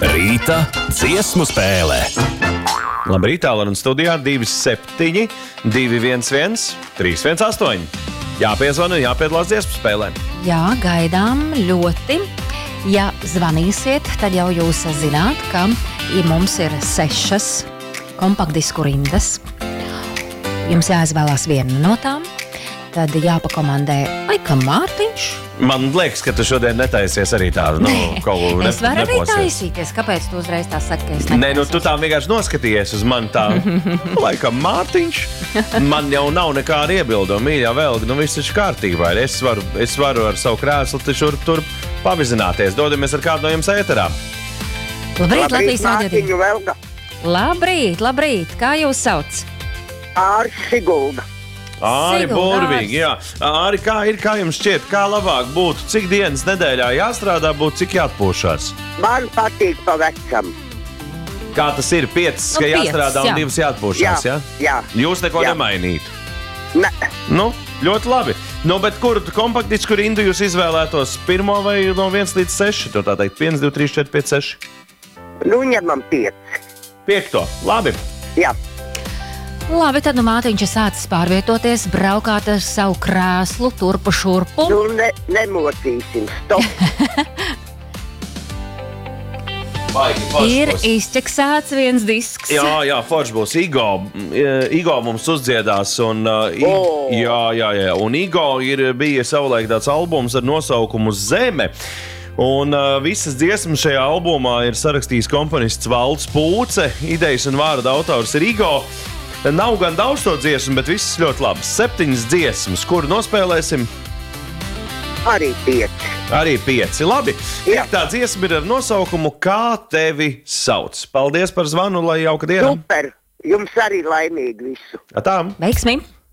Rīta dziesmu spēlē. Labrīt, tālruņa studijā 27 211 318. Jāpiezvana un jāpiedalās dziesmu spēlē. Jā, gaidām ļoti. Ja zvanīsiet, tad jau jūs zināt, ka mums ir 6 kompaktdisku rindas. Jums jāizvēlās viena no tām. Tad jāpakomandē laikam Mārtiņš. Man liekas, ka tu šodien netaisies arī tādu, kaut ko Es varu arī taisīties. Kāpēc tu uzreiz tā saki, ka es netaisīties? Nē, tu tā vienkārši noskatījies uz mani tā, laikam Mārtiņš. Man jau nav nekāda iebilduma, mīļā Velga, viss ir kārtībā. Es varu ar savu krēslu tur pavizināties. Dodamies ar kādu no jums ēterā. Labrīt, Latvijas radio. Mārtiņu Velga. Labrīt. Kā jūs sauc? Ārs Sigulda. Āri Sigulda, burvīgi, jā. Āri, kā jums šķiet, kā labāk būtu? Cik dienas nedēļā jāstrādā būtu, cik jāatpūšās? Man patīk pa vecam. Kā tas ir? 5, ka jāstrādā un 2 jāatpūšās, jā? Jā. Jūs neko Jā. nemainītu? Ne. Ļoti labi. Bet kuru kompaktdisku rindu jūs izvēlētos? Pirmo vai no 1 līdz 6? To tā teikt, 1, 2, 3, 4, 5, 6? Ņemam 5. 5. Labi. Jā. Labi, tad Mārtiņš ir sācis pārvietoties, braukāt ar savu krēslu turpu šurpu. Nemocīsim. Stop. Ir izķeksēts viens disks. Jā, forši būs Igo mums uzdziedās. Un, jā. Un Igo bija savulaik tāds albums ar nosaukumu Zeme. Un visas dziesmas šajā albumā ir sarakstījis komponists Valds Pūce. Idejas un vārda autors ir Igo. Nav gan daudz to dziesmu, bet viss ļoti labi. 7 dziesmas, kuru nospēlēsim? Arī 5. Arī 5. Labi. Jā. Tā dziesma ir ar nosaukumu Kā tevi sauc. Paldies par zvanu, lai jauka diena. Super. Jums arī laimīgi visu. Atām. Veiksmi!